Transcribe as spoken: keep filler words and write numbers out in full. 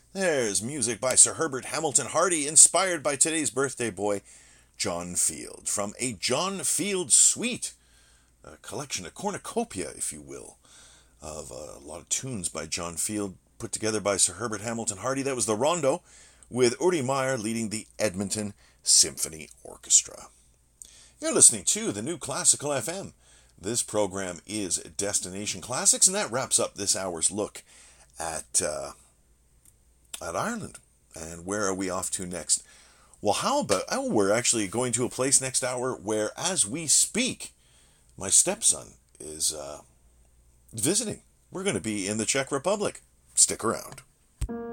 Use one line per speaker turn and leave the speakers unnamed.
There's music by Sir Herbert Hamilton Hardy, inspired by today's birthday boy, John Field, from a John Field suite, a collection, a cornucopia, if you will, of a lot of tunes by John Field, put together by Sir Herbert Hamilton Hardy. That was the Rondo, with Uri Meyer leading the Edmonton Symphony Orchestra. You're listening to the New Classical F M. This program is Destination Classics, and that wraps up this hour's look at uh, at Ireland. And where are we off to next? Well, how about, oh, we're actually going to a place next hour where, as we speak, my stepson is uh, visiting. We're going to be in the Czech Republic. Stick around.